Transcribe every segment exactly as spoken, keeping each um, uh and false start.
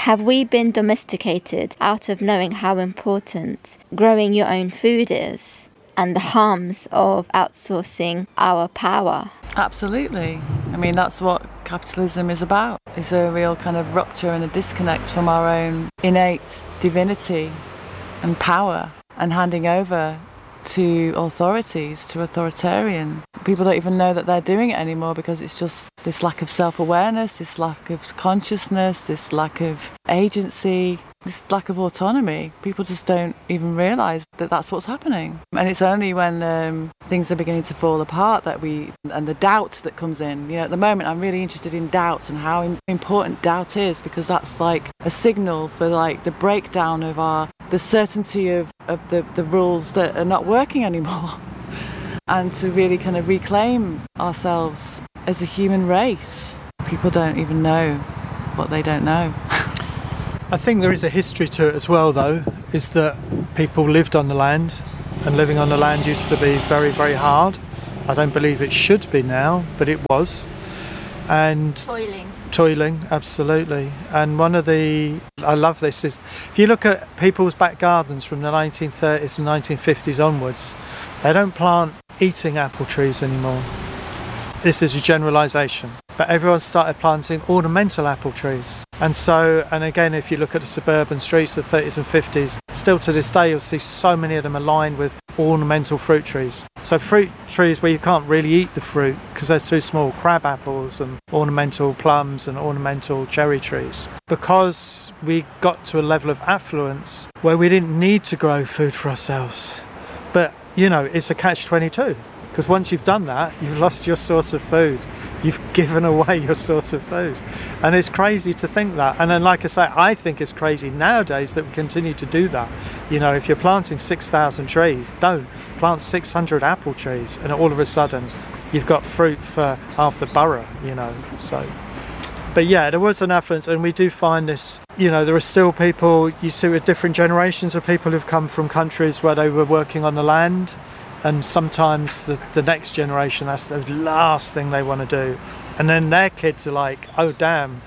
Have we been domesticated out of knowing how important growing your own food is and the harms of outsourcing our power? Absolutely. I mean, that's what capitalism is about. It's a real kind of rupture and a disconnect from our own innate divinity and power, and handing over to authorities, to authoritarian. People don't even know that they're doing it anymore because it's just this lack of self-awareness, this lack of consciousness, this lack of agency, this lack of autonomy. People just don't even realise that that's what's happening. And it's only when um, things are beginning to fall apart that we, and the doubt that comes in. You know, at the moment I'm really interested in doubt and how important doubt is, because that's like a signal for like the breakdown of our, the certainty of, of the, the rules that are not working anymore. And to really kind of reclaim ourselves as a human race. People don't even know what they don't know. I think there is a history to it as well, though, is that people lived on the land, and living on the land used to be very, very hard. I don't believe it should be now, but it was. And Toiling. Toiling, absolutely. And one of the, I love this, is if you look at people's back gardens from the nineteen thirties and nineteen fifties onwards, they don't plant eating apple trees anymore. This is a generalisation, but everyone started planting ornamental apple trees. And so, and again, if you look at the suburban streets of the thirties and fifties, still to this day you'll see so many of them aligned with ornamental fruit trees. So fruit trees where you can't really eat the fruit because they're too small, crab apples and ornamental plums and ornamental cherry trees. Because we got to a level of affluence where we didn't need to grow food for ourselves. But, you know, it's a catch twenty-two. Because once you've done that, you've lost your source of food. You've given away your source of food. And it's crazy to think that. And then, like I say, I think it's crazy nowadays that we continue to do that. You know, if you're planting six thousand trees, don't. Plant six hundred apple trees, and all of a sudden, you've got fruit for half the borough, you know. So, but yeah, there was an affluence, and we do find this, you know, there are still people, you see with different generations of people who've come from countries where they were working on the land. And sometimes the, the next generation, that's the last thing they want to do. And then their kids are like, oh damn,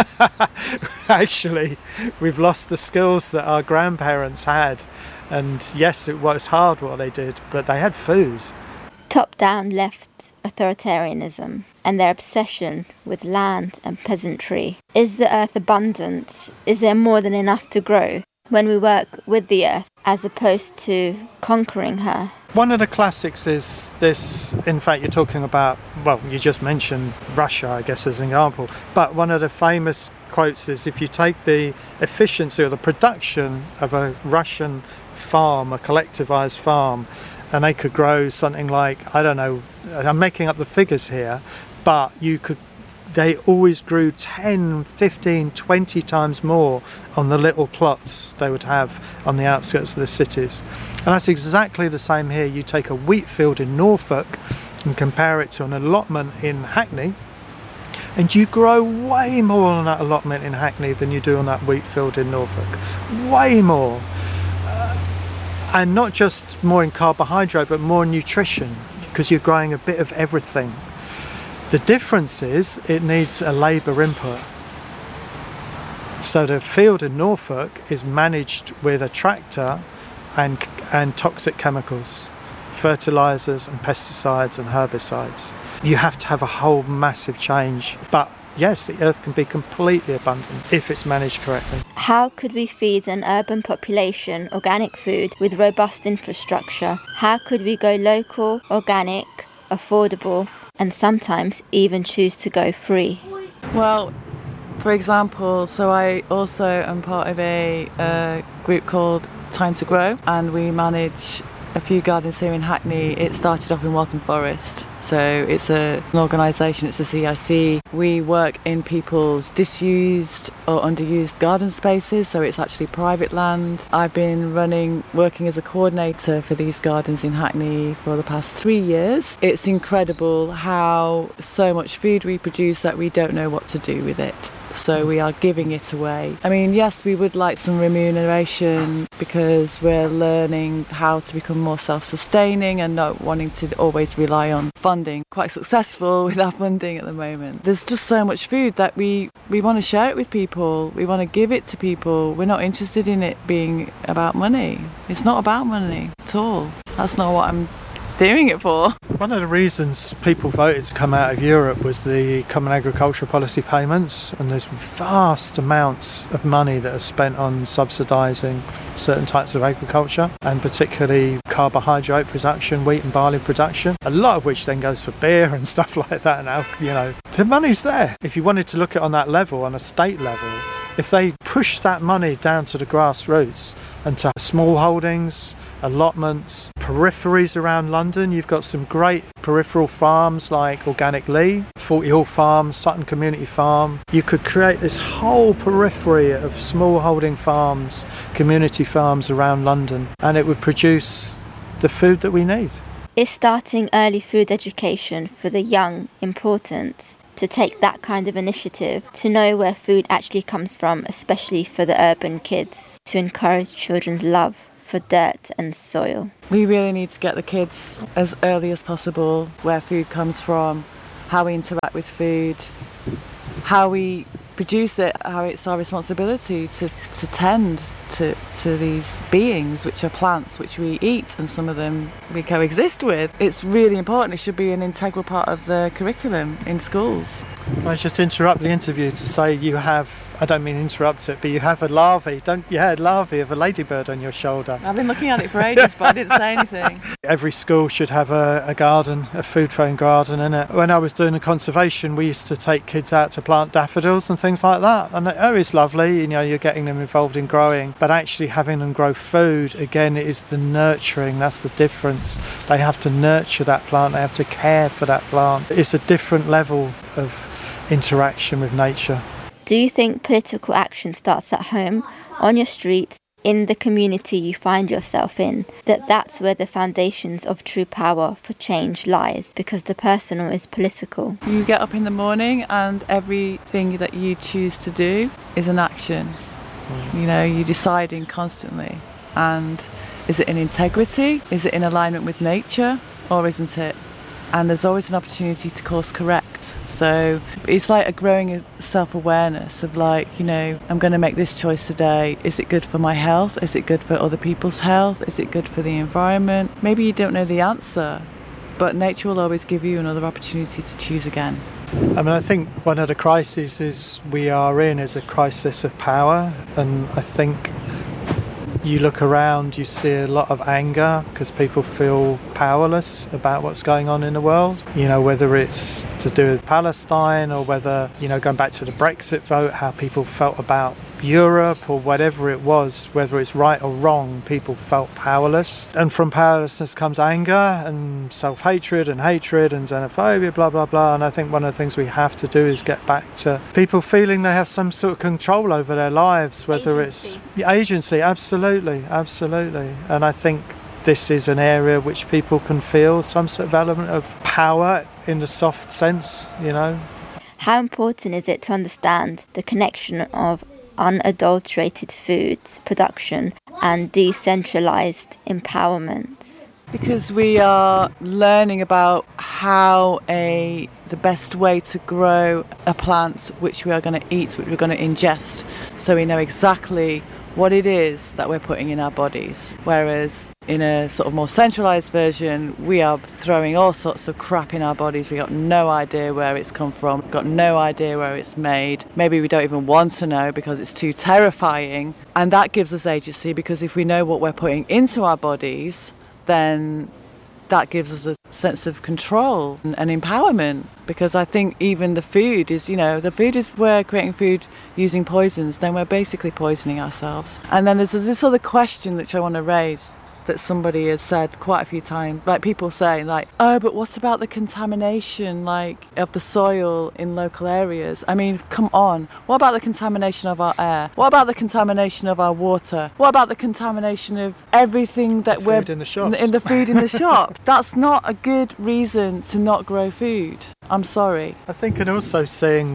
actually we've lost the skills that our grandparents had. And yes, it was hard what they did, but they had food. Top-down left authoritarianism and their obsession with land and peasantry. Is the earth abundant? Is there more than enough to grow when we work with the earth as opposed to conquering her? One of the classics is this, in fact, you're talking about, well, you just mentioned Russia, I guess, as an example. But one of the famous quotes is, if you take the efficiency or the production of a Russian farm, a collectivized farm, and they could grow something like, I don't know, I'm making up the figures here, but you could, they always grew ten, fifteen, twenty times more on the little plots they would have on the outskirts of the cities. And that's exactly the same here. You take a wheat field in Norfolk and compare it to an allotment in Hackney, and you grow way more on that allotment in Hackney than you do on that wheat field in Norfolk. Way more. Uh, and not just more in carbohydrate, but more in nutrition, because you're growing a bit of everything. The difference is it needs a labour input. So the field in Norfolk is managed with a tractor and and toxic chemicals, fertilisers and pesticides and herbicides. You have to have a whole massive change. But yes, the earth can be completely abundant if it's managed correctly. How could we feed an urban population organic food with robust infrastructure? How could we go local, organic, affordable, and sometimes even choose to go free? Well, for example, so I also am part of a, a group called Time to Grow, and we manage a few gardens here in Hackney. It started off in Waltham Forest. So it's a, an organisation, it's a C I C. We work in people's disused or underused garden spaces, so it's actually private land. I've been running, working as a coordinator for these gardens in Hackney for the past three years. It's incredible how so much food we produce that we don't know what to do with it. so we are giving it away. I mean, yes, we would like some remuneration because we're learning how to become more self-sustaining and not wanting to always rely on funding. Quite successful with our funding at the moment. There's just so much food that we, we want to share it with people. We want to give it to people. We're not interested in it being about money. It's not about money at all. That's not what I'm doing it for. One of the reasons people voted to come out of Europe was the Common Agricultural Policy payments, and there's vast amounts of money that are spent on subsidising certain types of agriculture, and particularly carbohydrate production, wheat and barley production, a lot of which then goes for beer and stuff like that. Now, you know, the money's there. If you wanted to look at it on that level, on a state level, if they push that money down to the grassroots and to small holdings, allotments, peripheries around London, you've got some great peripheral farms like Organic Lee, Forty Hall Farm, Sutton Community Farm. You could create this whole periphery of small holding farms, community farms around London, and it would produce the food that we need. Is starting early food education for the young important? To take that kind of initiative, to know where food actually comes from, especially for the urban kids, to encourage children's love for dirt and soil. We really need to get the kids as early as possible where food comes from, how we interact with food, how we produce it, how it's our responsibility to, to tend to, to these beings, which are plants, which we eat, and some of them we coexist with. It's really important. It should be an integral part of the curriculum in schools. Can I just interrupt the interview to say you have, I don't mean interrupt it, but you have a larvae, don't you had larvae of a ladybird on your shoulder. I've been looking at it for ages, but I didn't say anything. Every school should have a, a garden, a food-throwing garden in it. When I was doing the conservation, we used to take kids out to plant daffodils and things like that. And oh, it's lovely, you know, you're getting them involved in growing, but actually having them grow food, again, is the nurturing, that's the difference. They have to nurture that plant, they have to care for that plant. It's a different level of interaction with nature. Do you think political action starts at home, on your street, in the community you find yourself in, that that's where the foundations of true power for change lies, because the personal is political? You get up in the morning and everything that you choose to do is an action. Mm. You know, you're deciding constantly. And is it in integrity? Is it in alignment with nature? Or isn't it? And there's always an opportunity to course correct. So it's like a growing self-awareness of like, you know, I'm going to make this choice today. Is it good for my health? Is it good for other people's health? Is it good for the environment? Maybe you don't know the answer, but nature will always give you another opportunity to choose again. I mean, I think one of the crises is we are in is a crisis of power, and I think you look around, you see a lot of anger because people feel powerless about what's going on in the world. You know, whether it's to do with Palestine or whether, you know, going back to the Brexit vote, how people felt about Europe or whatever it was, whether it's right or wrong, people felt powerless. And from powerlessness comes anger and self-hatred and hatred and xenophobia, blah, blah, blah. And I think one of the things we have to do is get back to people feeling they have some sort of control over their lives, whether agency. it's agency, absolutely, absolutely. And I think this is an area which people can feel some sort of element of power in the soft sense, you know. How important is it to understand the connection of unadulterated foods production and decentralized empowerment? Because we are learning about how a the best way to grow a plant which we are going to eat, which we're going to ingest, so we know exactly what it is that we're putting in our bodies. Whereas in a sort of more centralised version, we are throwing all sorts of crap in our bodies. We've got no idea where it's come from, we've got no idea where it's made. Maybe we don't even want to know because it's too terrifying. And that gives us agency, because if we know what we're putting into our bodies, then that gives us a sense of control and, and empowerment. Because I think even the food is, you know, the food is, we're creating food using poisons, then we're basically poisoning ourselves. And then there's this other question which I want to raise that somebody has said quite a few times, like people saying like, oh, but what about the contamination like of the soil in local areas? I mean, come on, what about the contamination of our air? What about the contamination of our water? What about the contamination of everything that the we're food in the shops? in the food in the shop? That's not a good reason to not grow food. I'm sorry. I think, and also seeing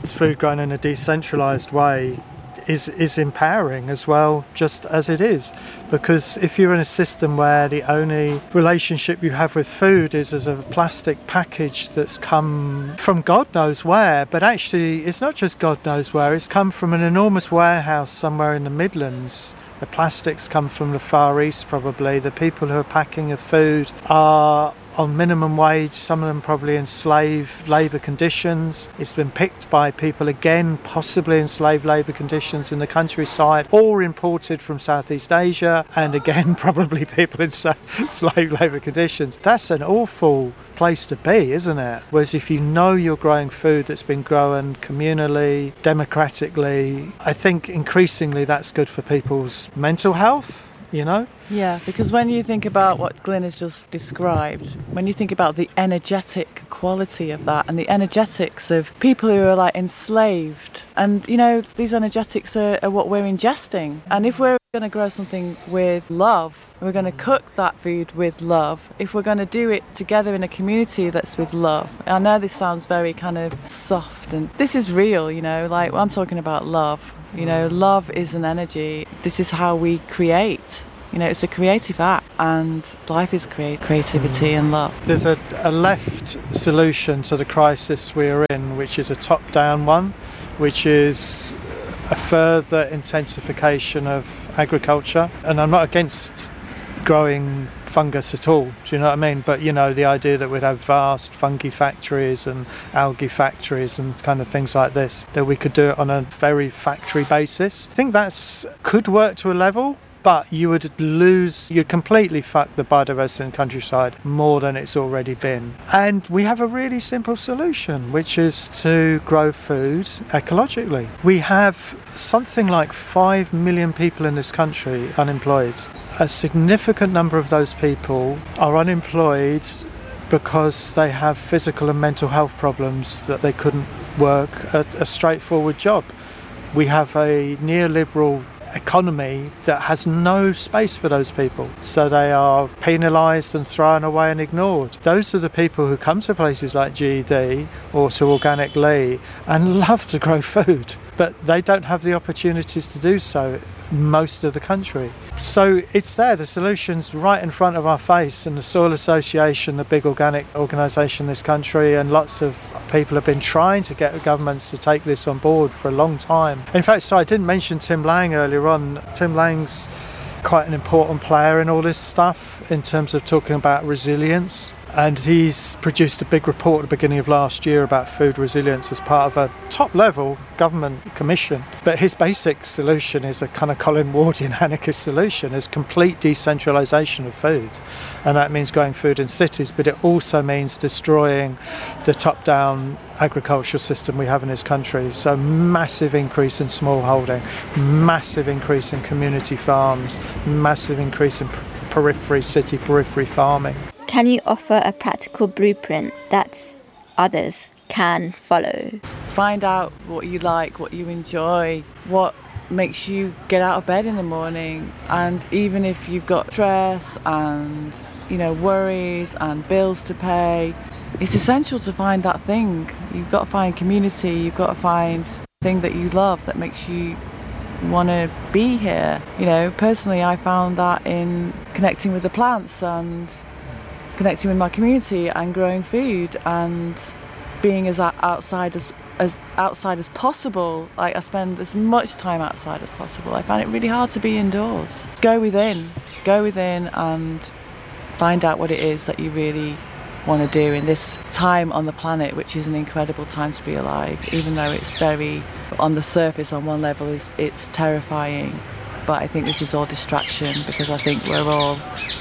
food grown in a decentralised way is is empowering as well, just as it is. Because if you're in a system where the only relationship you have with food is as a plastic package that's come from God knows where, but actually it's not just God knows where, it's come from an enormous warehouse somewhere in the Midlands. The plastics come from the Far East probably. The people who are packing the food are on minimum wage, some of them probably in slave labour conditions. It's been picked by people again, possibly in slave labour conditions in the countryside, or imported from Southeast Asia, and again probably people in sa- slave labour conditions. That's an awful place to be, isn't it? Whereas if you know you're growing food that's been grown communally, democratically, I think increasingly that's good for people's mental health, you know? Yeah, because when you think about what Glyn has just described, when you think about the energetic quality of that and the energetics of people who are like enslaved, and you know, these energetics are, are what we're ingesting. And if we're going to grow something with love, we're going to cook that food with love, if we're going to do it together in a community that's with love. I know this sounds very kind of soft, and this is real, you know, like I'm talking about love. You know, love is an energy. This is how we create. You know, it's a creative act, and life is create creativity and love. There's a, a left solution to the crisis we're in, which is a top-down one, which is a further intensification of agriculture. And I'm not against growing fungus at all, do you know what I mean? But, you know, the idea that we'd have vast fungi factories and algae factories and kind of things like this, that we could do it on a very factory basis. I think that's could work to a level, but you would lose, you'd completely fuck the biodiversity in the countryside more than it's already been. And we have a really simple solution, which is to grow food ecologically. We have something like five million people in this country unemployed. A significant number of those people are unemployed because they have physical and mental health problems that they couldn't work a, a straightforward job. We have a neoliberal economy that has no space for those people, so they are penalised and thrown away and ignored. Those are the people who come to places like G E D or to Organic Lee and love to grow food, but they don't have the opportunities to do so most of the country. So it's there, the solution's right in front of our face, and the Soil Association, the big organic organisation in this country, and lots of people have been trying to get governments to take this on board for a long time. In fact, so I didn't mention Tim Lang earlier on. Tim Lang's quite an important player in all this stuff in terms of talking about resilience. And he's produced a big report at the beginning of last year about food resilience as part of a top-level government commission. But his basic solution is a kind of Colin Wardian anarchist solution, is complete decentralisation of food. And that means growing food in cities, but it also means destroying the top-down agricultural system we have in this country. So massive increase in smallholding, massive increase in community farms, massive increase in periphery, city periphery farming. Can you offer a practical blueprint that others can follow? Find out what you like, what you enjoy, what makes you get out of bed in the morning. And even if you've got stress and, you know, worries and bills to pay, it's essential to find that thing. You've got to find community, you've got to find the thing that you love that makes you want to be here. You know, personally, I found that in connecting with the plants and connecting with my community and growing food and being as outside as as outside as possible. Like, I spend as much time outside as possible. I find it really hard to be indoors. Go within, go within and find out what it is that you really want to do in this time on the planet, which is an incredible time to be alive, even though it's very, on the surface, on one level, is it's terrifying. But I think this is all distraction, because I think we're all,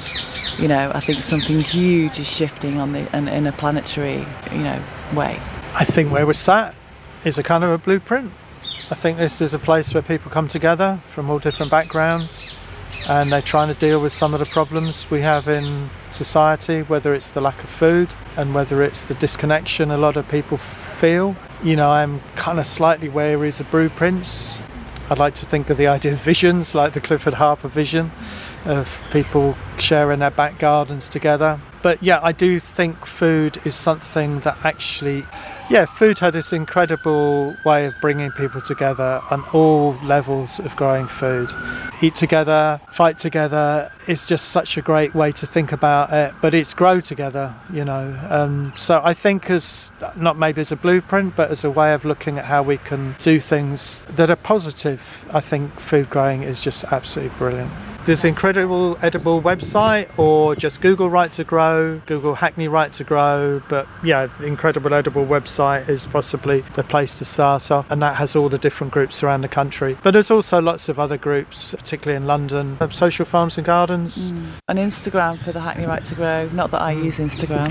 you know, I think something huge is shifting on the in, in a planetary, you know, way. I think where we're sat is a kind of a blueprint. I think this is a place where people come together from all different backgrounds, and they're trying to deal with some of the problems we have in society, whether it's the lack of food and whether it's the disconnection a lot of people feel. You know, I'm kind of slightly wary of blueprints. I'd like to think of the idea of visions, like the Clifford Harper vision, of people sharing their back gardens together. But yeah, I do think food is something that actually, yeah, food had this incredible way of bringing people together on all levels of growing food. Eat together, fight together. It's just such a great way to think about it, but it's grow together, you know. Um, so I think as, not maybe as a blueprint, but as a way of looking at how we can do things that are positive, I think food growing is just absolutely brilliant. There's an incredible edible website, or just Google Right to Grow, Google Hackney Right to Grow. But yeah, the Incredible Edible website is possibly the place to start off, and that has all the different groups around the country. But there's also lots of other groups, particularly in London, Social Farms and Gardens. Mm. On Instagram for the Hackney Right to Grow. Not that I use Instagram.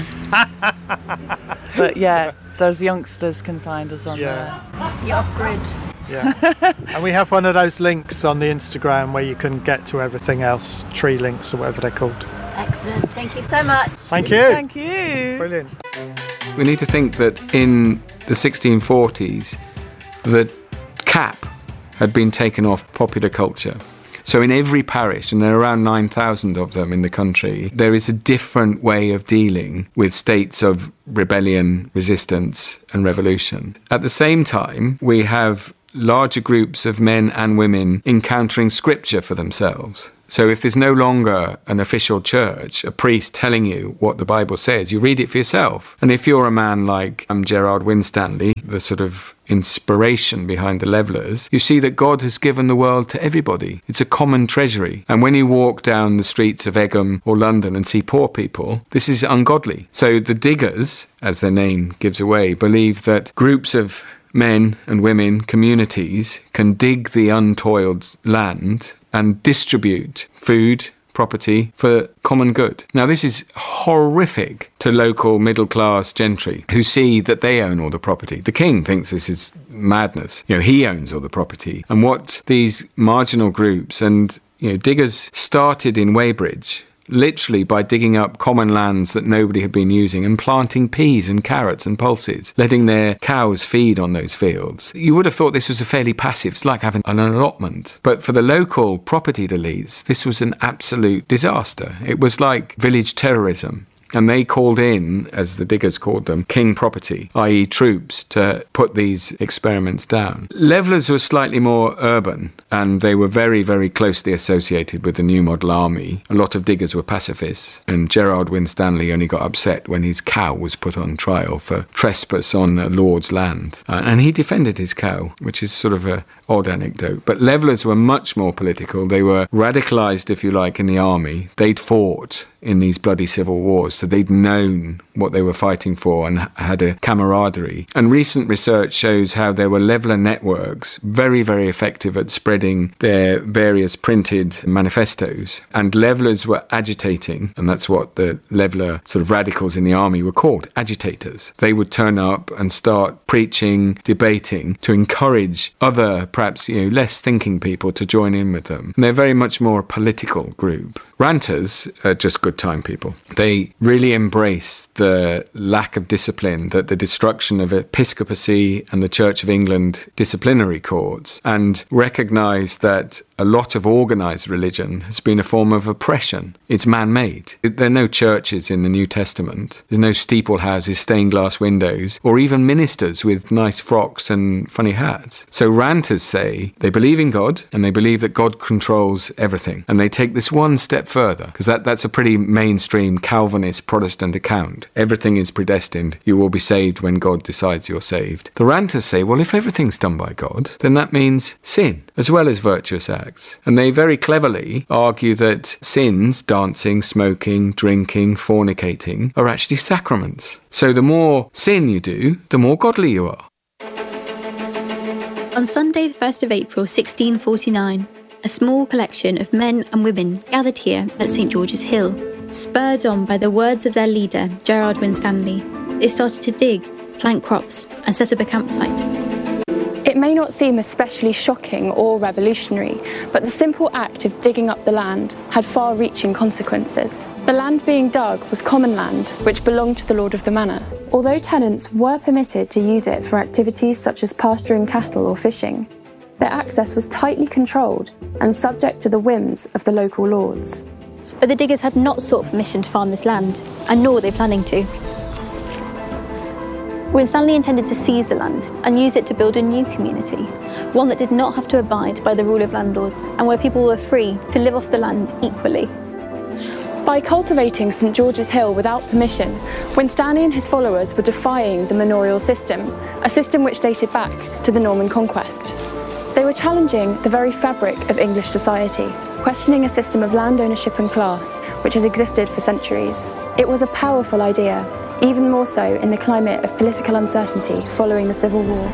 But yeah, those youngsters can find us on yeah. there. You're off grid. Yeah, and we have one of those links on the Instagram where you can get to everything else, tree links or whatever they're called. Excellent. Thank you so much. Thank you. Thank you. Brilliant. We need to think that in the sixteen forties, the cap had been taken off popular culture. So in every parish, and there are around nine thousand of them in the country, there is a different way of dealing with states of rebellion, resistance and revolution. At the same time, we have larger groups of men and women encountering scripture for themselves. So if there's no longer an official church, a priest telling you what the Bible says, you read it for yourself. And if you're a man like um, Gerard Winstanley, the sort of inspiration behind the Levellers, you see that God has given the world to everybody. It's a common treasury. And when you walk down the streets of Egham or London and see poor people, this is ungodly. So the Diggers, as their name gives away, believe that groups of men and women, communities, can dig the untoiled land and distribute food, property for common good. Now, this is horrific to local middle-class gentry who see that they own all the property. The king thinks this is madness. You know, he owns all the property. And what these marginal groups and, you know, Diggers started in Weybridge, literally by digging up common lands that nobody had been using and planting peas and carrots and pulses, letting their cows feed on those fields. You would have thought this was a fairly passive, it's like having an allotment. But for the local property elites, this was an absolute disaster. It was like village terrorism. And they called in, as the Diggers called them, king property, that is troops, to put these experiments down. Levellers were slightly more urban, and they were very, very closely associated with the New Model Army. A lot of Diggers were pacifists, and Gerard Winstanley only got upset when his cow was put on trial for trespass on a lord's land. Uh, and he defended his cow, which is sort of a odd anecdote. But Levellers were much more political. They were radicalised, if you like, in the army. They'd fought in these bloody civil wars, so they'd known what they were fighting for and had a camaraderie. And recent research shows how there were Leveller networks, very, very effective at spreading their various printed manifestos. And Levellers were agitating, and that's what the Leveller sort of radicals in the army were called, agitators. They would turn up and start preaching, debating, to encourage other, perhaps, you know, less thinking people to join in with them. And they're very much more a political group. Ranters are just good time people. They really embrace the lack of discipline, that the destruction of episcopacy and the Church of England disciplinary courts, and recognise that a lot of organised religion has been a form of oppression. It's man-made. There are no churches in the New Testament. There's no steeple houses, stained glass windows, or even ministers with nice frocks and funny hats. So ranters say they believe in God, and they believe that God controls everything. And they take this one step further, because that, that's a pretty mainstream Calvinist Protestant account. Everything is predestined. You will be saved when God decides you're saved. The ranters say, well, if everything's done by God, then that means sin, as well as virtuous acts. And they very cleverly argue that sins, dancing, smoking, drinking, fornicating, are actually sacraments. So the more sin you do, the more godly you are. On Sunday, the first of April, sixteen forty-nine, a small collection of men and women gathered here at St George's Hill. Spurred on by the words of their leader, Gerard Winstanley, they started to dig, plant crops, and set up a campsite. It may not seem especially shocking or revolutionary, but the simple act of digging up the land had far-reaching consequences. The land being dug was common land, which belonged to the lord of the manor. Although tenants were permitted to use it for activities such as pasturing cattle or fishing, their access was tightly controlled and subject to the whims of the local lords. But the diggers had not sought permission to farm this land, and nor were they planning to. Winstanley intended to seize the land and use it to build a new community, one that did not have to abide by the rule of landlords and where people were free to live off the land equally. By cultivating St George's Hill without permission, Winstanley and his followers were defying the manorial system, a system which dated back to the Norman conquest. They were challenging the very fabric of English society, questioning a system of land ownership and class which has existed for centuries. It was a powerful idea, even more so in the climate of political uncertainty following the Civil War.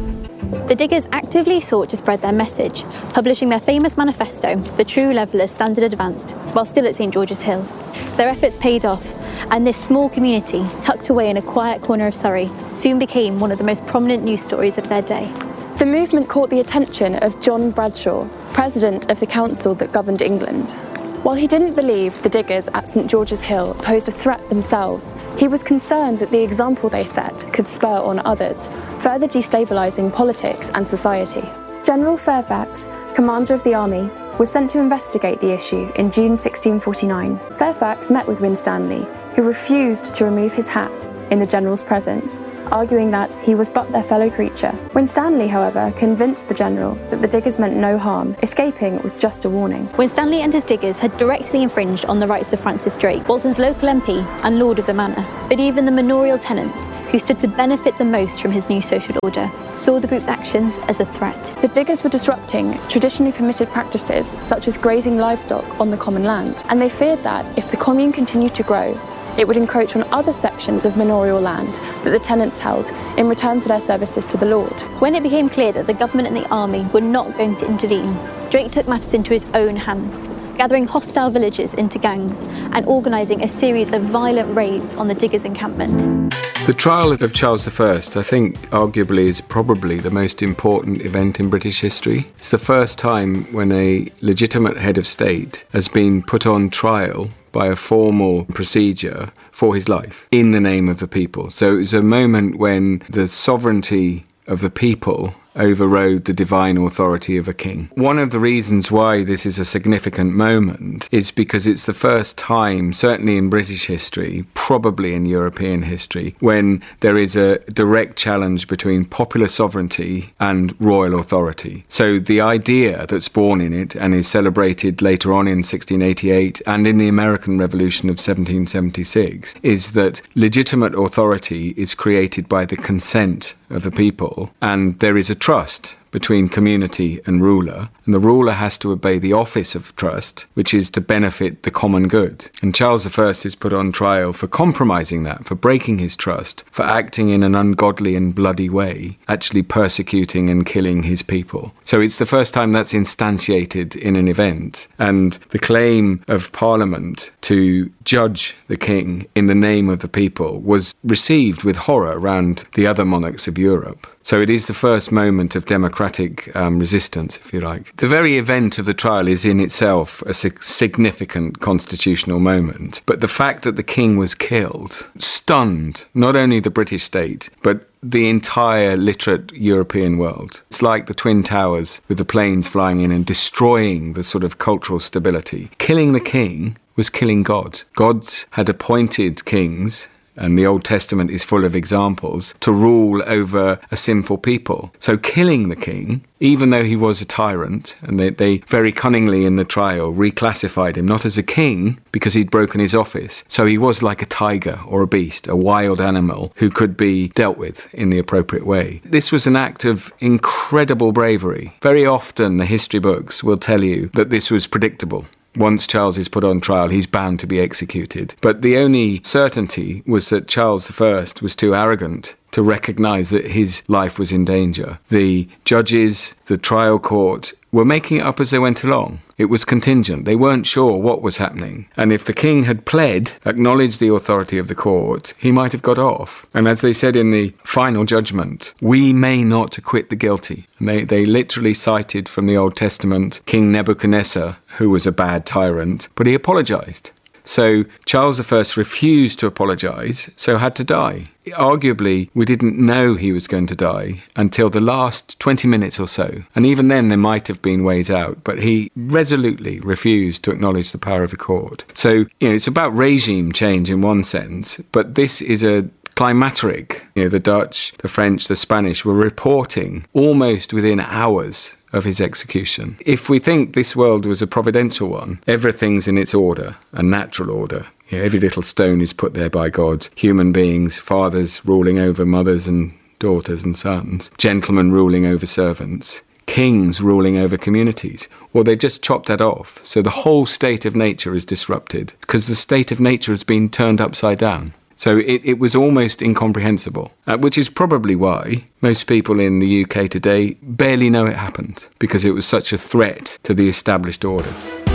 The diggers actively sought to spread their message, publishing their famous manifesto, The True Levellers Standard Advanced, while still at St George's Hill. Their efforts paid off, and this small community, tucked away in a quiet corner of Surrey, soon became one of the most prominent news stories of their day. The movement caught the attention of John Bradshaw, president of the council that governed England. While he didn't believe the diggers at St George's Hill posed a threat themselves, he was concerned that the example they set could spur on others, further destabilising politics and society. General Fairfax, commander of the army, was sent to investigate the issue in June sixteen forty-nine. Fairfax met with Winstanley, who refused to remove his hat in the general's presence, arguing that he was but their fellow creature. Winstanley, however, convinced the general that the diggers meant no harm, escaping with just a warning. Winstanley and his diggers had directly infringed on the rights of Francis Drake, Bolton's local M P and lord of the manor. But even the manorial tenants, who stood to benefit the most from his new social order, saw the group's actions as a threat. The diggers were disrupting traditionally permitted practices such as grazing livestock on the common land, and they feared that if the commune continued to grow, it would encroach on other sections of manorial land that the tenants held in return for their services to the lord. When it became clear that the government and the army were not going to intervene, Drake took matters into his own hands, gathering hostile villagers into gangs and organising a series of violent raids on the diggers' encampment. The trial of Charles the First, I think, arguably is probably the most important event in British history. It's the first time when a legitimate head of state has been put on trial by a formal procedure for his life in the name of the people. So it was a moment when the sovereignty of the people overrode the divine authority of a king. One of the reasons why this is a significant moment is because it's the first time, certainly in British history, probably in European history, when there is a direct challenge between popular sovereignty and royal authority. So the idea that's born in it and is celebrated later on in sixteen eighty-eight and in the American Revolution of seventeen seventy-six is that legitimate authority is created by the consent of the people, and there is a trust between community and ruler, and the ruler has to obey the office of trust, which is to benefit the common good. And Charles the First is put on trial for compromising that, for breaking his trust, for acting in an ungodly and bloody way, actually persecuting and killing his people. So it's the first time that's instantiated in an event, and the claim of Parliament to judge the king in the name of the people was received with horror around the other monarchs of Europe. So it is the first moment of democratic um, resistance, if you like. The very event of the trial is in itself a sig- significant constitutional moment. But the fact that the king was killed stunned not only the British state, but the entire literate European world. It's like the Twin Towers with the planes flying in and destroying the sort of cultural stability. Killing the king was killing God. God had appointed kings, and the Old Testament is full of examples, to rule over a sinful people. So killing the king, even though he was a tyrant, and they, they very cunningly in the trial reclassified him not as a king because he'd broken his office. So he was like a tiger or a beast, a wild animal who could be dealt with in the appropriate way. This was an act of incredible bravery. Very often the history books will tell you that this was predictable. Once Charles is put on trial, he's bound to be executed. But the only certainty was that Charles the First was too arrogant to recognise that his life was in danger. The judges, the trial court, were making it up as they went along. It was contingent. They weren't sure what was happening. And if the king had pled, acknowledged the authority of the court, he might have got off. And as they said in the final judgment, we may not acquit the guilty. And they, they literally cited from the Old Testament King Nebuchadnezzar, who was a bad tyrant, but he apologised. So Charles the First refused to apologise, so had to die. Arguably, we didn't know he was going to die until the last twenty minutes or so. And even then, there might have been ways out, but he resolutely refused to acknowledge the power of the court. So, you know, it's about regime change in one sense, but this is a climacteric. You know, the Dutch, the French, the Spanish were reporting almost within hours of his execution. If we think this world was a providential one, everything's in its order, a natural order. You know, every little stone is put there by God. Human beings, fathers ruling over mothers and daughters and sons, gentlemen ruling over servants, kings ruling over communities. Well, they've just chopped that off. So the whole state of nature is disrupted because the state of nature has been turned upside down. So it, it was almost incomprehensible, uh, which is probably why most people in the U K today barely know it happened, because it was such a threat to the established order.